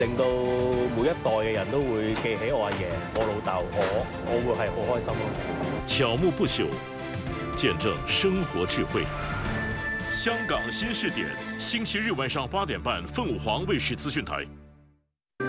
令到每一代嘅人都會記起我阿爺、我老豆，我會係好開心咯。 巧木不朽，見證生活智慧。香港新視點，星期日晚上8點半，鳳凰衛視資訊台。